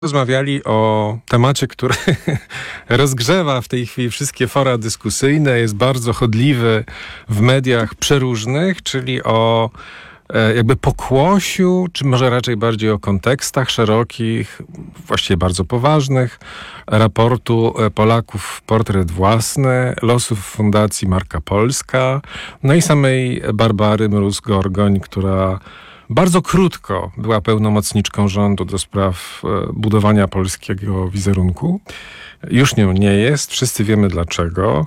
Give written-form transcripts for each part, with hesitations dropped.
Rozmawiali o temacie, który rozgrzewa w tej chwili wszystkie fora dyskusyjne, jest bardzo chodliwy w mediach przeróżnych, czyli o jakby pokłosiu, czy może raczej bardziej o kontekstach szerokich, właściwie bardzo poważnych, raportu Polaków Portret Własny, losów Fundacji Marka Polska, no i samej Barbary Mróz-Gorgoń, która bardzo krótko była pełnomocniczką rządu do spraw budowania polskiego wizerunku. Już nią nie jest. Wszyscy wiemy dlaczego.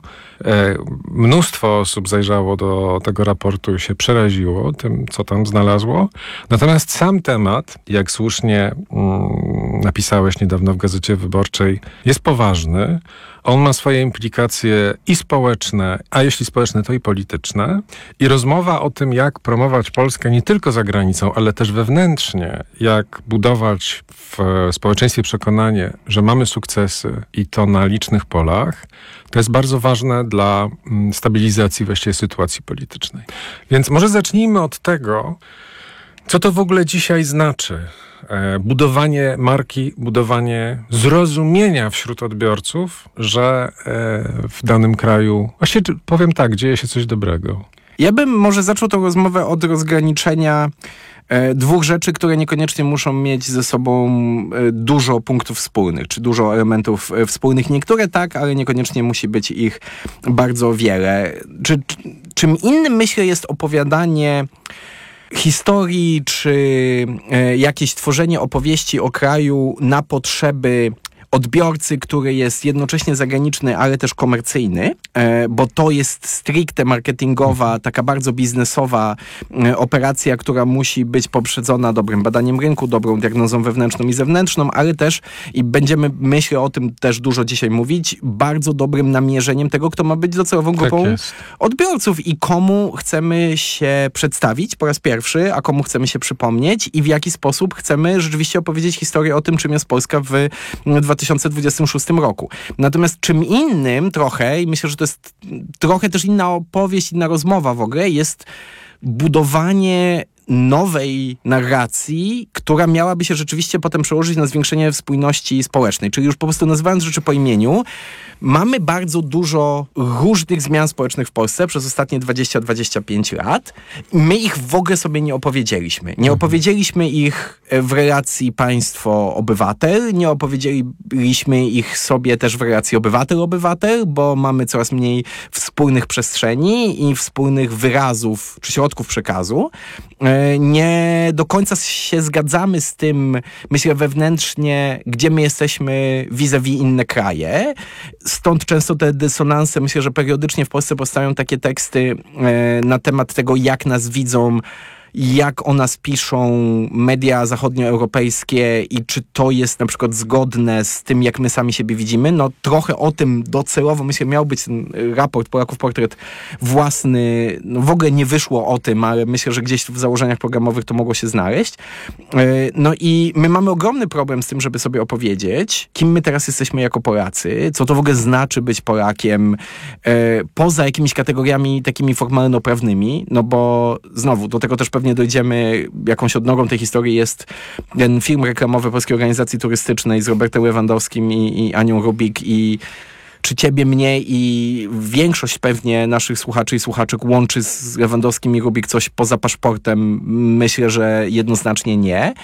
Mnóstwo osób zajrzało do tego raportu i się przeraziło tym, co tam znalazło. Natomiast sam temat, jak słusznie napisałeś niedawno w Gazecie Wyborczej, jest poważny. On ma swoje implikacje i społeczne, a jeśli społeczne, to i polityczne. I rozmowa o tym, jak promować Polskę nie tylko za granicą, ale też wewnętrznie, jak budować w społeczeństwie przekonanie, że mamy sukcesy i to na licznych polach, to jest bardzo ważne dla stabilizacji właściwie sytuacji politycznej. Więc może zacznijmy od tego, co to w ogóle dzisiaj znaczy. Budowanie marki, budowanie zrozumienia wśród odbiorców, że w danym kraju, właściwie powiem tak, dzieje się coś dobrego. Ja bym może zaczął tę rozmowę od rozgraniczenia dwóch rzeczy, które niekoniecznie muszą mieć ze sobą dużo punktów wspólnych, czy dużo elementów wspólnych. Niektóre tak, ale niekoniecznie musi być ich bardzo wiele. Czym innym, myślę, jest opowiadanie historii, czy jakieś tworzenie opowieści o kraju na potrzeby odbiorcy, który jest jednocześnie zagraniczny, ale też komercyjny, bo to jest stricte marketingowa, taka bardzo biznesowa operacja, która musi być poprzedzona dobrym badaniem rynku, dobrą diagnozą wewnętrzną i zewnętrzną, ale też, i będziemy, myślę, o tym też dużo dzisiaj mówić, bardzo dobrym namierzeniem tego, kto ma być docelową grupą odbiorców i komu chcemy się przedstawić po raz pierwszy, a komu chcemy się przypomnieć i w jaki sposób chcemy rzeczywiście opowiedzieć historię o tym, czym jest Polska w 2026 roku. Natomiast czym innym trochę, i myślę, że to jest trochę też inna opowieść, inna rozmowa w ogóle, jest budowanie nowej narracji, która miałaby się rzeczywiście potem przełożyć na zwiększenie spójności społecznej. Czyli już po prostu nazywając rzeczy po imieniu, mamy bardzo dużo różnych zmian społecznych w Polsce przez ostatnie 20-25 lat. My ich w ogóle sobie nie opowiedzieliśmy. Nie opowiedzieliśmy ich w relacji państwo-obywatel, nie opowiedzieliśmy ich sobie też w relacji obywatel-obywatel, bo mamy coraz mniej wspólnych przestrzeni i wspólnych wyrazów czy środków przekazu. Nie do końca się zgadzamy z tym, myślę, wewnętrznie, gdzie my jesteśmy vis-a-vis inne kraje. Stąd często te dysonanse, myślę, że periodycznie w Polsce powstają takie teksty na temat tego, jak nas widzą, jak o nas piszą media zachodnioeuropejskie i czy to jest na przykład zgodne z tym, jak my sami siebie widzimy. No trochę o tym docelowo, myślę, miał być ten raport Polaków Portret Własny. No w ogóle nie wyszło o tym, ale myślę, że gdzieś w założeniach programowych to mogło się znaleźć. No i my mamy ogromny problem z tym, żeby sobie opowiedzieć, kim my teraz jesteśmy jako Polacy, co to w ogóle znaczy być Polakiem, poza jakimiś kategoriami takimi formalno-prawnymi, no bo znowu, do tego też pewnie dojdziemy, jakąś odnogą tej historii jest ten film reklamowy Polskiej Organizacji Turystycznej z Robertem Lewandowskim i Anią Rubik i czy ciebie, mnie i większość pewnie naszych słuchaczy i słuchaczek łączy z Lewandowskim i Rubik coś poza paszportem? Myślę, że jednoznacznie nie.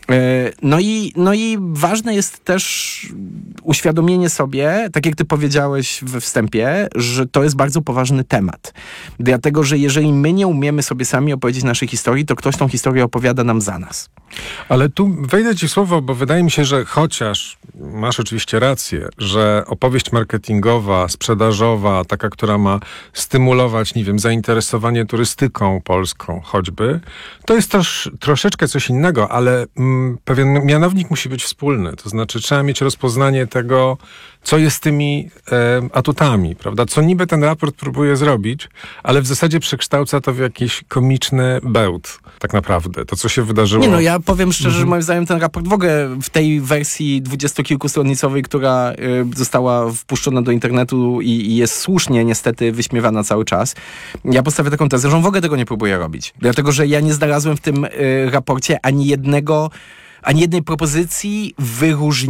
No i ważne jest też uświadomienie sobie, tak jak ty powiedziałeś we wstępie, że to jest bardzo poważny temat. Dlatego, że jeżeli my nie umiemy sobie sami opowiedzieć naszej historii, to ktoś tą historię opowiada nam za nas. Ale tu wejdę ci w słowo, bo wydaje mi się, że chociaż masz oczywiście rację, że opowieść marketingowa, sprzedażowa, taka, która ma stymulować, nie wiem, zainteresowanie turystyką polską choćby, to jest też troszeczkę coś innego, ale pewien mianownik musi być wspólny. To znaczy trzeba mieć rozpoznanie tego, co jest tymi atutami, prawda? Co niby ten raport próbuje zrobić, ale w zasadzie przekształca to w jakiś komiczny bełt, tak naprawdę. To, co się wydarzyło. Nie no, ja powiem szczerze, że moim zdaniem ten raport w ogóle w tej wersji 20-kilkustronicowej, która została wpuszczona do internetu i jest słusznie niestety wyśmiewana cały czas, ja postawię taką tezę, że on w ogóle tego nie próbuje robić. Dlatego, że ja nie znalazłem w tym raporcie ani jednego ani jednej propozycji wyróżnienia